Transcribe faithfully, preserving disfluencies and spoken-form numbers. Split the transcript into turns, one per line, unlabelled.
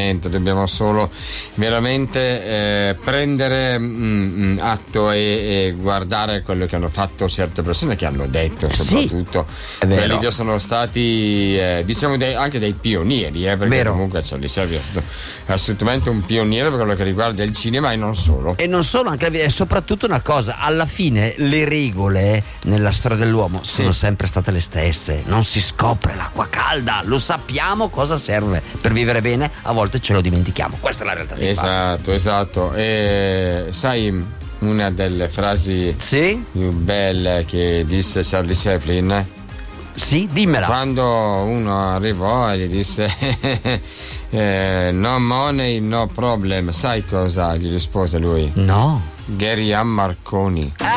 assolutamente, dobbiamo solo veramente eh, prendere mm, atto e, e guardare quello che hanno fatto certe persone che hanno detto, soprattutto
sì,
quelli che sono stati eh, diciamo dei, anche dei pionieri, eh, perché
vero.
comunque Charlie Shelby è stato assolutamente un pioniere per quello che riguarda il cinema e non solo.
E non solo, anche e soprattutto una cosa, alla fine le regole nella storia dell'uomo sono
sì.
sempre state le stesse, non si scopre l'acqua calda, lo sappiamo cosa serve per vivere bene, a volte ce lo dimentichiamo, questa è la realtà dei
esatto
fatti.
esatto e sai una delle frasi
sì?
più belle che disse Charlie Chaplin?
Sì, dimmela.
Quando uno arrivò e gli disse eh, no money, no problem, sai cosa gli rispose lui?
No.
Gary Marconi.